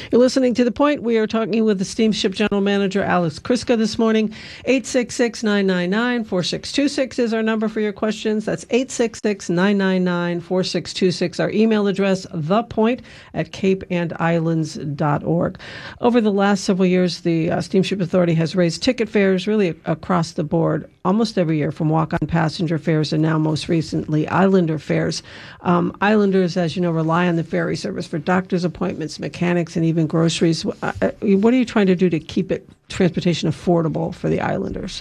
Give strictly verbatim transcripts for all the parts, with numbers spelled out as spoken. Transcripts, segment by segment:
You're listening to The Point. We are talking with the Steamship General Manager, Alex Krycka, this morning. eight six six, nine nine nine, four six two six is our number for your questions. That's eight six six, nine nine nine, four six two six. Our email address, thepoint at cape and islands dot org. Over the last several years, the uh, Steamship Authority has raised ticket fares really across the board almost every year, from walk-on passenger fares and now most recently Islander fares. Um, Islanders, as you know, rely on the ferry service for doctor's appointments, mechanics, and even groceries. What are you trying to do to keep it transportation affordable for the Islanders?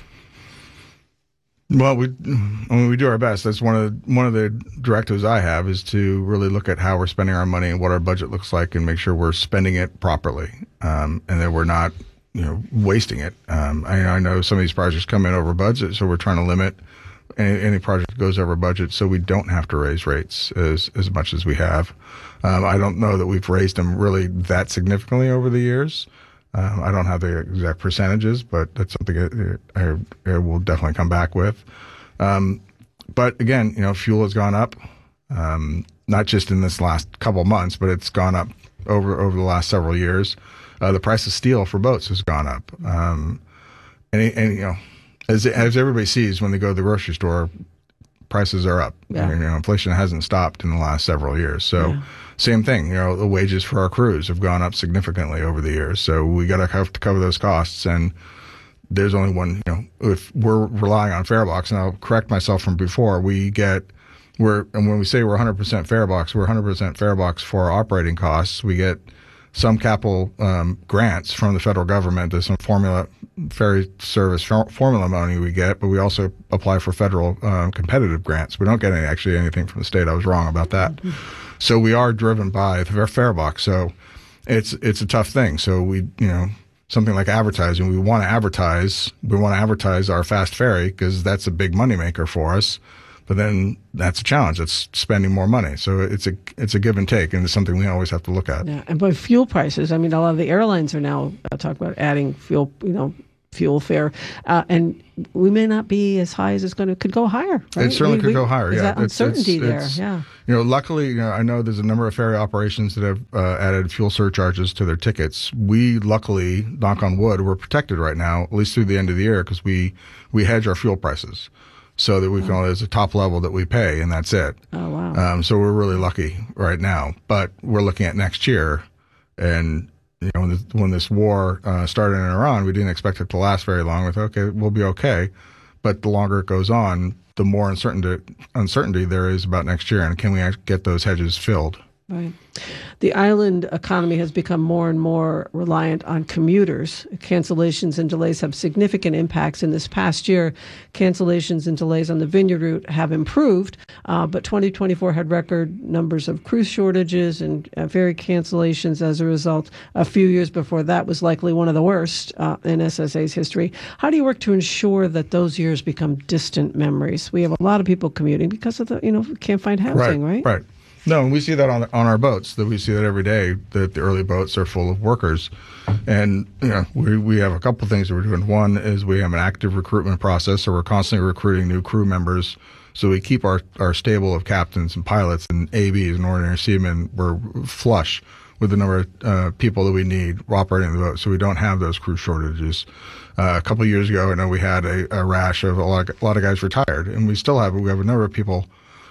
Well, we I mean, we do our best. That's one of the, one of the directives I have, is to really look at how we're spending our money and what our budget looks like, and make sure we're spending it properly, um, and that we're not, you know, wasting it. Um, I, I know some of these projects come in over budget, so we're trying to limit any, any project that goes over budget, so we don't have to raise rates as as much as we have. Um, I don't know that we've raised them really that significantly over the years. Um, I don't have the exact percentages, but that's something I, I, I will definitely come back with. Um, but again, you know, fuel has gone up, um, not just in this last couple of months, but it's gone up over over the last several years. Uh, the price of steel for boats has gone up. Um, and, and, you know, as, as everybody sees when they go to the grocery store, prices are up. Yeah. You know, inflation hasn't stopped in the last several years. So yeah. Same thing, you know, the wages for our crews have gone up significantly over the years. So we got to have to cover those costs. And there's only one, you know, if we're relying on Farebox, and I'll correct myself from before, we get, we're, and when we say we're one hundred percent Farebox, we're one hundred percent Farebox for our operating costs. We get some capital um, grants from the federal government. There's some formula ferry service formula money we get, but we also apply for federal um, competitive grants. We don't get any, actually anything from the state. I was wrong about that. Mm-hmm. So we are driven by the Farebox. So it's it's a tough thing. So we, you know, something like advertising, we want to advertise. We want to advertise our fast ferry because that's a big moneymaker for us. But then that's a challenge. It's spending more money. So it's a it's a give and take, and it's something we always have to look at. Yeah, and by fuel prices, I mean, a lot of the airlines are now uh, talking about adding fuel, you know, fuel fare, uh, and we may not be as high as it's going to. Could go higher. Right? It certainly we, could we, go higher. Is yeah, that uncertainty it's, it's, there? It's, yeah. You know, luckily, you know, I know there's a number of ferry operations that have uh, added fuel surcharges to their tickets. We luckily, knock on wood, we're protected right now, at least through the end of the year, because we we hedge our fuel prices, so that we can, oh. there's a top level that we pay, and that's it. Oh, wow. Um, so we're really lucky right now. But we're looking at next year, and, you know, when this, when this war uh, started in Iran, we didn't expect it to last very long. We thought, okay, we'll be okay. But the longer it goes on, the more uncertainty, uncertainty there is about next year, and can we get those hedges filled? Right. The island economy has become more and more reliant on commuters. Cancellations and delays have significant impacts. In this past year, cancellations and delays on the Vineyard route have improved, uh, but twenty twenty-four had record numbers of cruise shortages and uh, ferry cancellations as a result. A few years before that was likely one of the worst uh, in S S A's history. How do you work to ensure that those years become distant memories? We have a lot of people commuting because of the, you know, we can't find housing, right? Right, right. No, and we see that on on our boats. That we see that every day. That the early boats are full of workers, and you know we we have a couple of things that we're doing. One is we have an active recruitment process, so we're constantly recruiting new crew members. So we keep our our stable of captains and pilots and A Bs and ordinary seamen. We're flush with the number of uh, people that we need operating the boat, so we don't have those crew shortages. Uh, a couple of years ago, I know we had a, a rash of a lot of, a lot of guys retired, and we still have we have a number of people.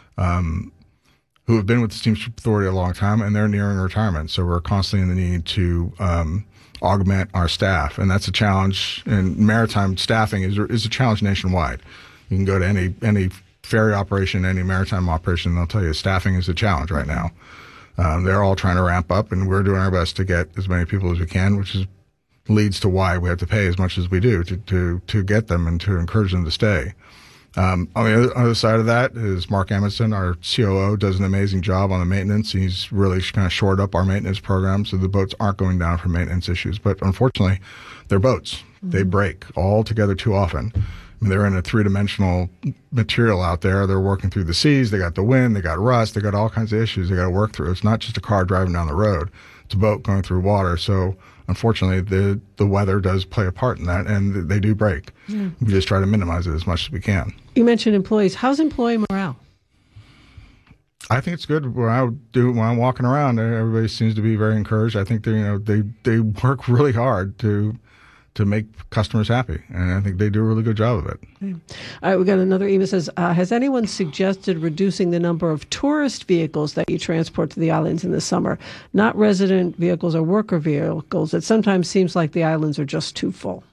Um, who have been with the Steamship Authority a long time, and they're nearing retirement. So we're constantly in the need to um, augment our staff, and that's a challenge. And maritime staffing is is a challenge nationwide. You can go to any any ferry operation, any maritime operation, and they'll tell you staffing is a challenge right now. Um, they're all trying to ramp up, and we're doing our best to get as many people as we can, which is leads to why we have to pay as much as we do to to, to get them and to encourage them to stay. Um, on the other, other side of that is Mark Amundsen, our C O O, does an amazing job on the maintenance. He's really kind of shored up our maintenance program so the boats aren't going down for maintenance issues. But unfortunately, they're boats. Mm-hmm. They break all together too often. I mean, they're in a three-dimensional material out there. They're working through the seas. They got the wind. They got rust. They got all kinds of issues they got to work through. It's not just a car driving down the road. It's a boat going through water. So unfortunately, the the weather does play a part in that, and they do break. Yeah. We just try to minimize it as much as we can. You mentioned employees. How's employee morale? I think it's good. When I do when I'm walking around, everybody seems to be very encouraged. I think they, you know, they they work really hard to to make customers happy, and I think they do a really good job of it. Okay. All right, we got another email that says, uh, has anyone suggested reducing the number of tourist vehicles that you transport to the islands in the summer, not resident vehicles or worker vehicles? It sometimes seems like the islands are just too full.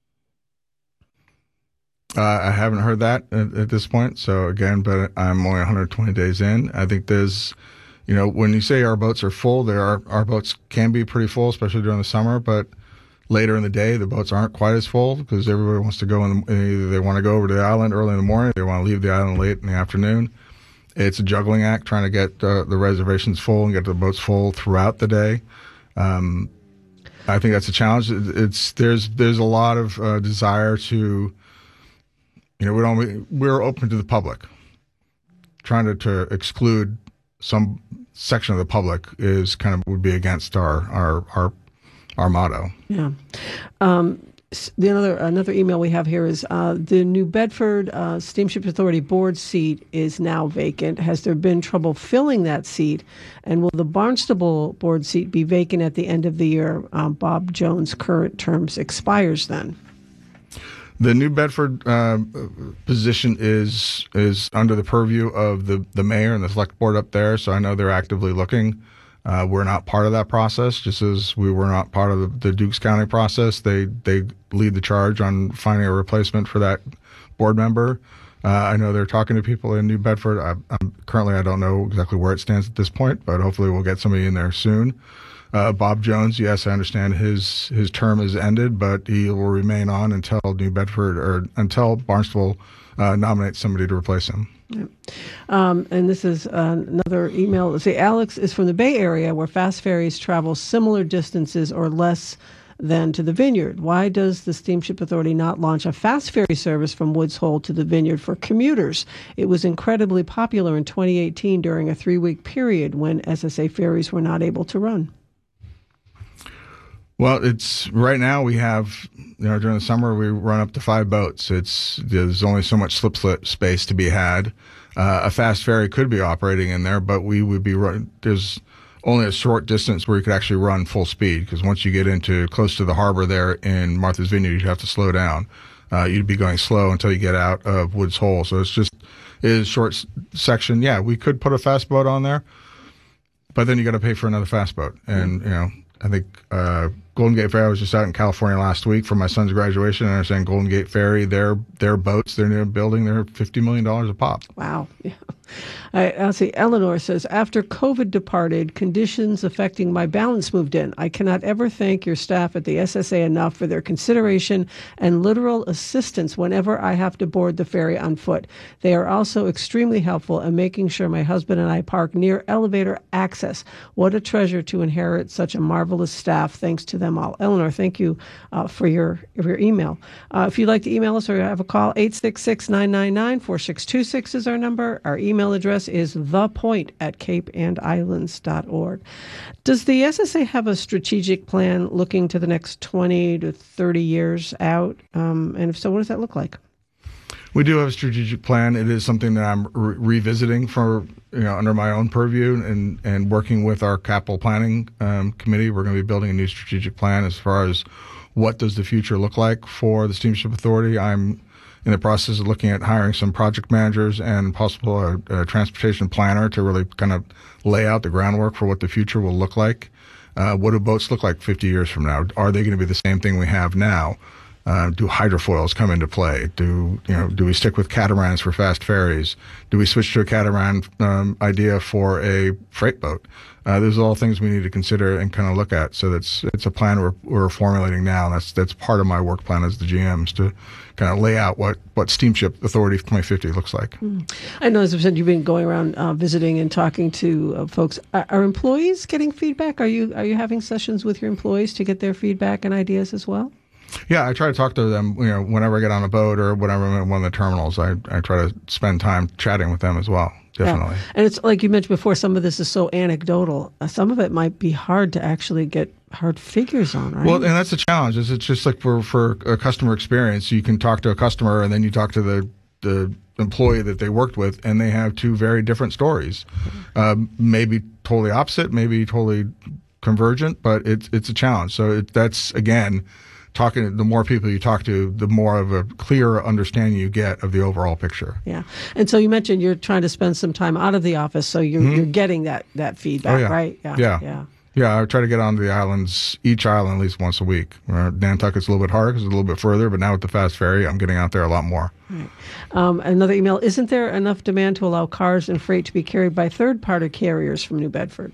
Uh, I haven't heard that at, at this point. So again, but I'm only one hundred twenty days in. I think there's, you know, when you say our boats are full, there are, our boats can be pretty full, especially during the summer, but later in the day, the boats aren't quite as full because everybody wants to go in the, either they want to go over to the island early in the morning, they want to leave the island late in the afternoon. It's a juggling act trying to get uh, the reservations full and get the boats full throughout the day. Um, I think that's a challenge. It's there's there's a lot of uh, desire to, you know, we don't we're open to the public. Trying to, to exclude some section of the public is kind of would be against our our our our motto. Yeah. Um, the another another email we have here is uh, the New Bedford uh, Steamship Authority board seat is now vacant. Has there been trouble filling that seat? And will the Barnstable board seat be vacant at the end of the year? Um, Bob Jones' current terms expires then. The New Bedford uh, position is is under the purview of the, the mayor and the select board up there, so I know they're actively looking. Uh, we're not part of that process, just as we were not part of the, the Dukes County process. They they lead the charge on finding a replacement for that board member. Uh, I know they're talking to people in New Bedford. I, I'm, currently, I don't know exactly where it stands at this point, but hopefully we'll get somebody in there soon. Uh, Bob Jones, yes, I understand his his term is ended, but he will remain on until New Bedford or until Barnstable uh, nominates somebody to replace him. Yeah. Um, and this is uh, another email. Say, Alex is from the Bay Area, where fast ferries travel similar distances or less than to the Vineyard. Why does the Steamship Authority not launch a fast ferry service from Woods Hole to the Vineyard for commuters? It was incredibly popular in twenty eighteen during a three-week period when S S A ferries were not able to run. Well, it's right now we have, you know, during the summer we run up to five boats. It's there's only so much slip slip space to be had. Uh, a fast ferry could be operating in there, but we would be run, there's only a short distance where you could actually run full speed, because once you get into close to the harbor there in Martha's Vineyard, you'd have to slow down. Uh, you'd be going slow until you get out of Woods Hole. So it's just it is a short s- section. Yeah, we could put a fast boat on there, but then you got to pay for another fast boat, and you know. I think uh, Golden Gate Ferry, I was just out in California last week for my son's graduation, and I was saying Golden Gate Ferry, their their boats, their new building, they're fifty million dollars a pop. Wow. Yeah. I, I'll see. Eleanor says, after COVID departed, conditions affecting my balance moved in. I cannot ever thank your staff at the S S A enough for their consideration and literal assistance whenever I have to board the ferry on foot. They are also extremely helpful in making sure my husband and I park near elevator access. What a treasure to inherit such a marvelous staff. Thanks to them all. Eleanor, thank you uh, for your for your email. Uh, if you'd like to email us or have a call, eight six six, nine nine nine, four six two six is our number. Our email address is thepoint at cape and islands dot org. Does the S S A have a strategic plan looking to the next twenty to thirty years out? Um, and if so, what does that look like? We do have a strategic plan. It is something that I'm re- revisiting for, you know, under my own purview and, and working with our capital planning um, committee. We're going to be building a new strategic plan as far as what does the future look like for the Steamship Authority. I'm in the process of looking at hiring some project managers and possible a, a transportation planner to really kind of lay out the groundwork for what the future will look like. Uh, what do boats look like fifty years from now? Are they going to be the same thing we have now? Uh, do hydrofoils come into play? Do you know? Do we stick with catamarans for fast ferries? Do we switch to a catamaran um, idea for a freight boat? Uh, those are all things we need to consider and kind of look at. So that's it's a plan we're we're formulating now. And that's that's part of my work plan as the G M is to kind of lay out what, what Steamship Authority twenty fifty looks like. Mm. I know, as I said, you've been going around uh, visiting and talking to uh, folks. Are, are employees getting feedback? Are you are you having sessions with your employees to get their feedback and ideas as well? Yeah, I try to talk to them, you know, whenever I get on a boat or whenever I'm at one of the terminals. I, I try to spend time chatting with them as well, definitely. Yeah. And it's like you mentioned before, some of this is so anecdotal. Uh, some of it might be hard to actually get hard figures on, right? Well, and that's the challenge. Is it's just like for, for a customer experience, you can talk to a customer and then you talk to the, the employee that they worked with, and they have two very different stories. Um, maybe totally opposite, maybe totally convergent, but it's it's a challenge. So it, that's, again, talking, the more people you talk to, the more of a clearer understanding you get of the overall picture. Yeah. And so you mentioned you're trying to spend some time out of the office, so you're, mm-hmm. you're getting that, that feedback, oh, yeah. right? Yeah. Yeah. Yeah. Yeah, I try to get onto the islands, each island at least once a week. Uh, Nantucket's a little bit harder because it's a little bit further, but now with the fast ferry, I'm getting out there a lot more. Right. Um, another email, isn't there enough demand to allow cars and freight to be carried by third-party carriers from New Bedford?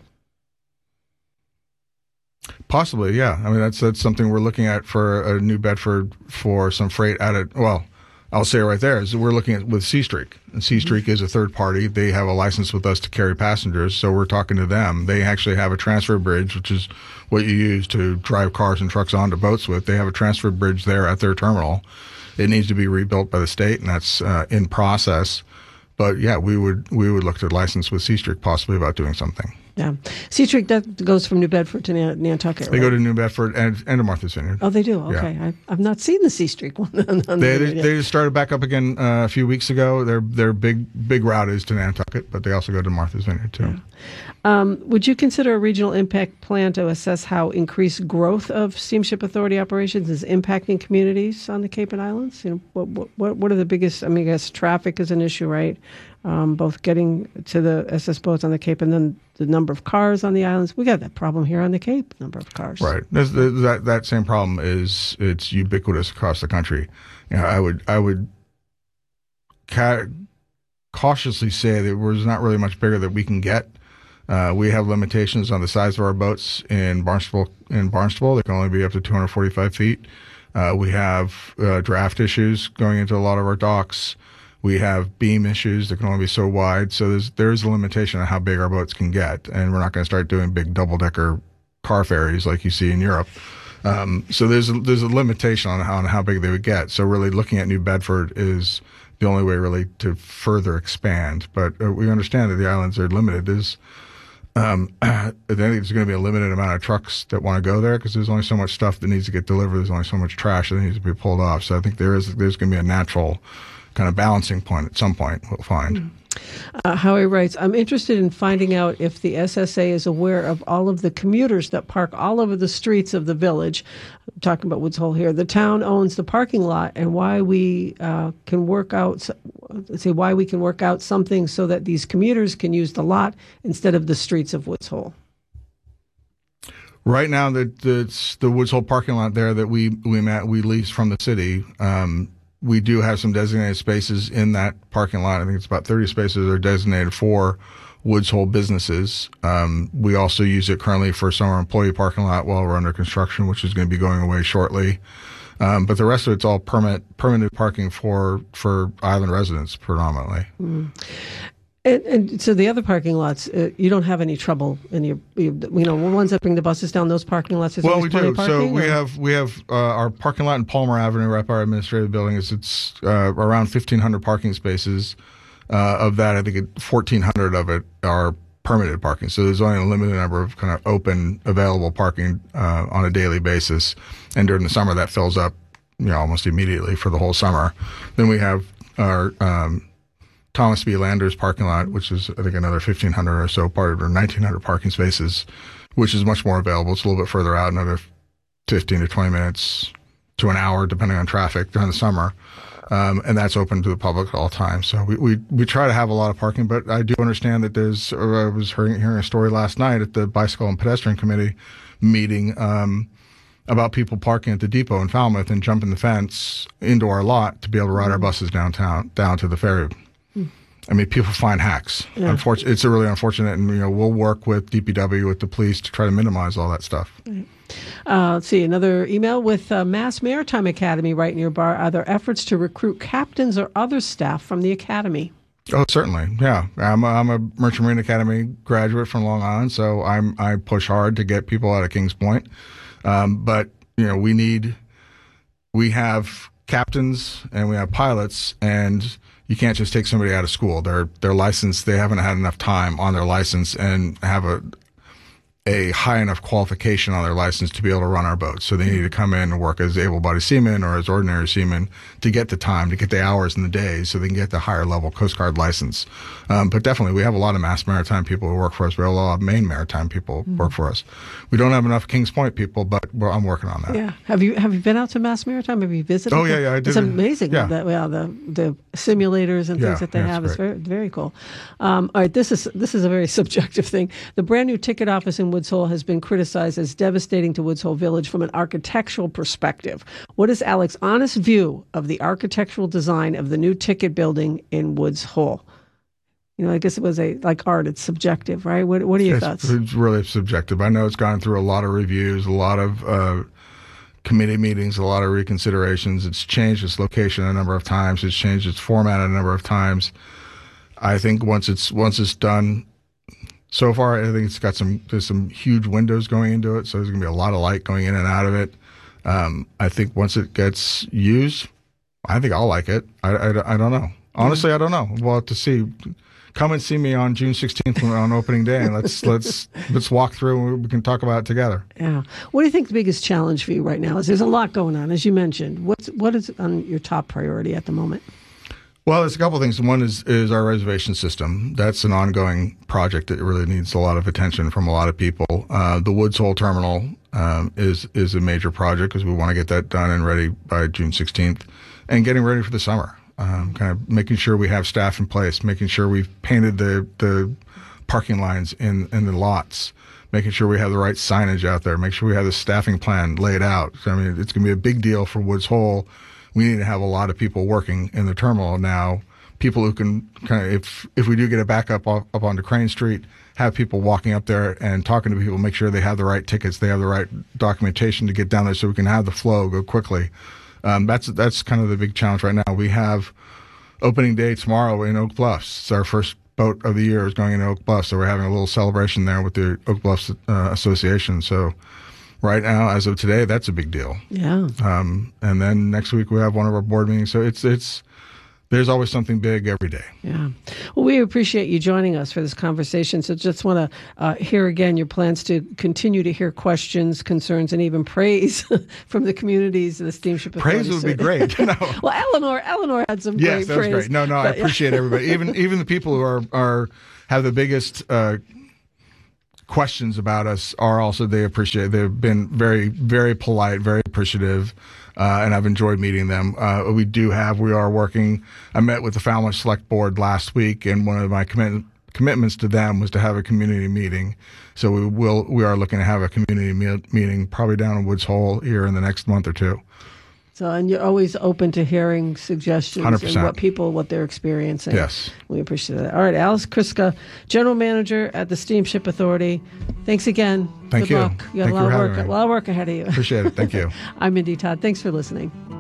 Possibly, yeah. I mean, that's that's something we're looking at for a New Bedford for some freight out of, well, I'll say it right there, is we're looking at with Sea Streak. And Sea Streak mm-hmm. is a third party. They have a license with us to carry passengers, so we're talking to them. They actually have a transfer bridge, which is what you use to drive cars and trucks onto boats with. They have a transfer bridge there at their terminal. It needs to be rebuilt by the state, and that's uh, in process. But yeah, we would we would look to license with Sea Streak possibly about doing something. Yeah. Sea Streak, that goes from New Bedford to Nan- Nantucket, They right? go to New Bedford and, and to Martha's Vineyard. Oh, they do? Okay. Yeah. I, I've not seen the Sea Streak one. on they, the they, they started back up again uh, a few weeks ago. Their their big big route is to Nantucket, but they also go to Martha's Vineyard, too. Yeah. Um, would you consider a regional impact plan to assess how increased growth of Steamship Authority operations is impacting communities on the Cape and Islands? You know, what what what are the biggest? I mean, I guess traffic is an issue, right? Um, both getting to the S S boats on the Cape and then the number of cars on the islands. We got that problem here on the Cape, number of cars. Right. There's, there's that that same problem is it's ubiquitous across the country. You know, I would I would ca- cautiously say that there's not really much bigger that we can get. Uh, we have limitations on the size of our boats in Barnstable. In Barnstable, they can only be up to two hundred forty-five feet. Uh, we have uh, draft issues going into a lot of our docks. We have beam issues that can only be so wide. So there's there's a limitation on how big our boats can get, and we're not going to start doing big double decker car ferries like you see in Europe. Um, so there's a, there's a limitation on how on how big they would get. So really, looking at New Bedford is the only way really to further expand. But uh, we understand that the islands are limited. Is Um, I think there's going to be a limited amount of trucks that want to go there because there's only so much stuff that needs to get delivered. There's only so much trash that needs to be pulled off. So I think there is there's going to be a natural kind of balancing point at some point we'll find. Uh, Howie writes, I'm interested in finding out if the S S A is aware of all of the commuters that park all over the streets of the village. I'm talking about Woods Hole here. The town owns the parking lot, and why we uh, can work out, let's say, why we can work out something so that these commuters can use the lot instead of the streets of Woods Hole. Right now, the the, the Woods Hole parking lot there that we we met, we lease from the city. Um, we do have some designated spaces in that parking lot. I think it's about thirty spaces are designated for Woods Hole businesses. Um, we also use it currently for some of our employee parking lot while we're under construction, which is going to be going away shortly. Um, but the rest of it's all permit permanent parking for for island residents predominantly. Mm. And, and so the other parking lots, uh, you don't have any trouble in your, you know, ones that bring the buses down those parking lots. Well, we do. Parking, so we or? have we have uh, our parking lot in Palmer Avenue, right by our administrative building. Is it's uh, around fifteen hundred parking spaces. Uh, of that, I think fourteen hundred of it are permitted parking. So there's only a limited number of kind of open, available parking uh, on a daily basis. And during the summer, that fills up, you know, almost immediately for the whole summer. Then we have our um, Thomas B. Landers parking lot, which is, I think, another fifteen hundred or so, part of or nineteen hundred parking spaces, which is much more available. It's a little bit further out, another fifteen to twenty minutes to an hour, depending on traffic during the summer. Um, and that's open to the public at all times. So we, we, we try to have a lot of parking, but I do understand that there's, I was hearing, hearing a story last night at the Bicycle and Pedestrian Committee meeting, um, about people parking at the depot in Falmouth and jumping the fence into our lot to be able to ride our buses downtown, down to the ferry. I mean, people find hacks. Yeah. Unfortunately, it's a really unfortunate, and you know, we'll work with D P W, with the police, to try to minimize all that stuff. Right. Uh, let's see, another email with uh, Mass Maritime Academy right nearby. Are there efforts to recruit captains or other staff from the academy? Oh, certainly. Yeah, I'm a, I'm a Merchant Marine Academy graduate from Long Island, so I'm I push hard to get people out of Kings Point. Um, but you know, we need we have captains and we have pilots, and you can't just take somebody out of school. They're they're licensed. They haven't had enough time on their license and have a a high enough qualification on their license to be able to run our boats. So they need to come in and work as able-bodied seamen or as ordinary seamen to get the time, to get the hours in the days so they can get the higher level Coast Guard license. Um, but definitely, we have a lot of mass maritime people who work for us. We have a lot of Maine maritime people mm-hmm. work for us. We don't have enough Kings Point people, but we're, I'm working on that. Yeah. Have you have you been out to Mass Maritime? Have you visited? Oh, yeah, yeah, I did. It's amazing. Yeah. The, well, the, the simulators and things yeah, that they yeah, have it's is very, very cool. Um, all right, this is this is a very subjective thing. The brand new ticket office in Woods Hole has been criticized as devastating to Woods Hole Village from an architectural perspective. What is Alex's honest view of the architectural design of the new ticket building in Woods Hole? You know, I guess it was a like art. It's subjective, right? What What are your it's, thoughts? It's really subjective. I know it's gone through a lot of reviews, a lot of uh, committee meetings, a lot of reconsiderations. It's changed its location a number of times. It's changed its format a number of times. I think once it's once it's done, so far I think it's got some there's some huge windows going into it, so there's going to be a lot of light going in and out of it. Um, I think once it gets used, I think I'll like it. I, I, I don't know. Honestly, I don't know. We'll have to see. Come and see me on June sixteenth on opening day, and let's let's let's walk through and we can talk about it together. Yeah. What do you think the biggest challenge for you right now is? There's a lot going on, as you mentioned. What's what is on your top priority at the moment? Well, there's a couple of things. One is is our reservation system. That's an ongoing project that really needs a lot of attention from a lot of people. Uh, the Woods Hole Terminal um, is is a major project because we want to get that done and ready by June sixteenth, and getting ready for the summer. Um, kind of making sure we have staff in place, making sure we've painted the, the parking lines in, in the lots, making sure we have the right signage out there, make sure we have the staffing plan laid out. So, I mean, it's going to be a big deal for Woods Hole. We need to have a lot of people working in the terminal now, people who can kind of, if if we do get it back up, up onto Crane Street, have people walking up there and talking to people, make sure they have the right tickets, they have the right documentation to get down there so we can have the flow go quickly. Um, that's that's kind of the big challenge right now. We have opening day tomorrow in Oak Bluffs. It's our first boat of the year is going into Oak Bluffs, so we're having a little celebration there with the Oak Bluffs uh, Association. So right now, as of today, that's a big deal. Yeah. Um, and then next week we have one of our board meetings. So it's it's there's always something big every day. Yeah. Well, we appreciate you joining us for this conversation. So just want to uh, hear again your plans to continue to hear questions, concerns, and even praise from the communities of the Steamship Authority. Praise would be great. No. Well, Eleanor, Eleanor had some yes, great that praise. was great. No, no, I appreciate everybody. Even even the people who are are have the biggest uh, questions about us are also they appreciate. They've been very very polite, very appreciative. Uh, and I've enjoyed meeting them. Uh, we do have, we are working, I met with the Falmouth Select Board last week, and one of my commit, commitments to them was to have a community meeting. So we will, we are looking to have a community me- meeting probably down in Woods Hole here in the next month or two. So, and you're always open to hearing suggestions one hundred percent. And what people, what they're experiencing. Yes. We appreciate that. All right, Alex Kriska, General Manager at the Steamship Authority. Thanks again. Thank Good you. luck. You got Thank a lot you of for work, having a me. lot of work ahead of you. Appreciate it. Thank you. I'm Mindy Todd. Thanks for listening.